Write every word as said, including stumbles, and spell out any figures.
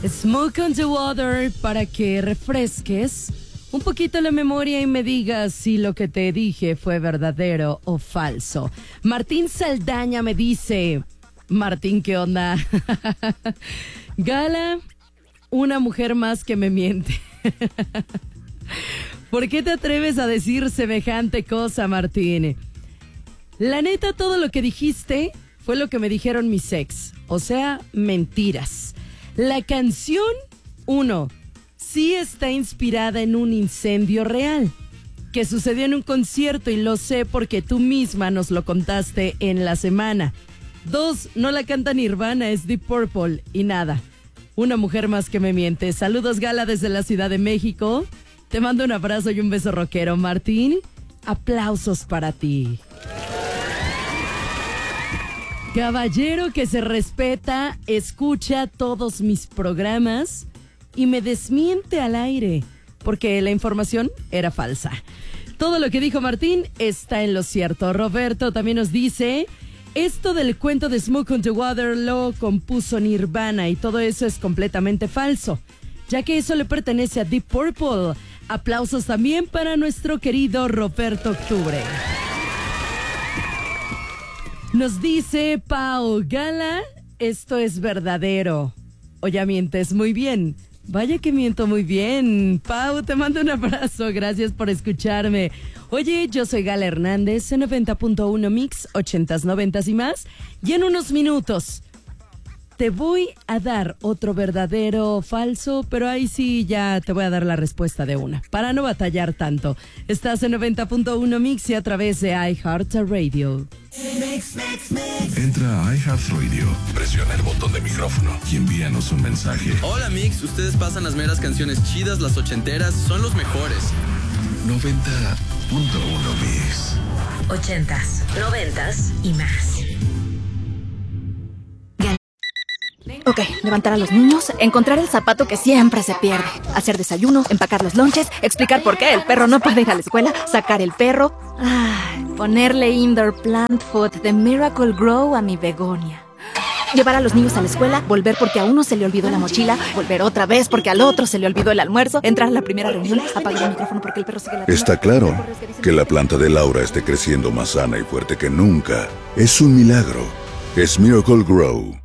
Smoke on the Water para que refresques un poquito la memoria y me digas si lo que te dije fue verdadero o falso. Martín Saldaña me dice, Martín, ¿qué onda? Gala, una mujer más que me miente. ¿Por qué te atreves a decir semejante cosa, Martín? La neta, todo lo que dijiste fue lo que me dijeron mis ex, o sea, mentiras. La canción, uno, sí está inspirada en un incendio real, que sucedió en un concierto y lo sé porque tú misma nos lo contaste en la semana. Dos, no la canta Nirvana, es Deep Purple y nada. Una mujer más que me miente. Saludos, Gala, desde la Ciudad de México. Te mando un abrazo y un beso rockero, Martín. Aplausos para ti. Caballero que se respeta, escucha todos mis programas y me desmiente al aire, porque la información era falsa. Todo lo que dijo Martín está en lo cierto. Roberto también nos dice, esto del cuento de Smoke on the Water lo compuso Nirvana y todo eso es completamente falso, ya que eso le pertenece a Deep Purple. Aplausos también para nuestro querido Roberto Octubre. Nos dice Pau, Gala, esto es verdadero. O ya mientes muy bien. Vaya que miento muy bien. Pau, te mando un abrazo. Gracias por escucharme. Oye, yo soy Gala Hernández en noventa punto uno Mix, ochentas, noventas y más. Y en unos minutos te voy a dar otro verdadero o falso, pero ahí sí ya te voy a dar la respuesta de una, para no batallar tanto. Estás en noventa punto uno Mix y a través de iHeartRadio. Mix, mix, mix. Entra a iHeartRadio, presiona el botón de micrófono y envíanos un mensaje. Hola Mix, ustedes pasan las meras canciones chidas, las ochenteras, son los mejores. noventa punto uno Mix. Ochentas, noventas y más. Ok, levantar a los niños, encontrar el zapato que siempre se pierde, hacer desayuno, empacar los lonches, explicar por qué el perro no puede ir a la escuela, sacar el perro, ay, ponerle indoor plant food de Miracle Grow a mi begonia. Llevar a los niños a la escuela, volver porque a uno se le olvidó la mochila, volver otra vez porque al otro se le olvidó el almuerzo, entrar a la primera reunión, apagar el micrófono porque el perro sigue la... Está claro que la planta de Laura esté creciendo más sana y fuerte que nunca. Es un milagro. Es Miracle Grow.